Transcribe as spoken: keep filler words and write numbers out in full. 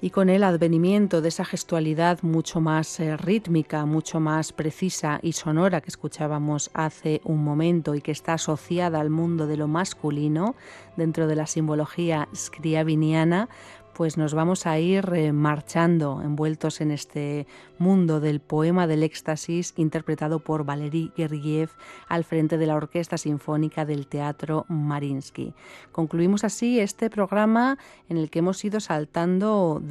Y con el advenimiento de esa gestualidad mucho más eh, rítmica, mucho más precisa y sonora que escuchábamos hace un momento y que está asociada al mundo de lo masculino dentro de la simbología scriabiniana, pues nos vamos a ir eh, marchando, envueltos en este mundo del poema del éxtasis interpretado por Valery Gergiev al frente de la Orquesta Sinfónica del Teatro Mariinsky. Concluimos así este programa en el que hemos ido saltando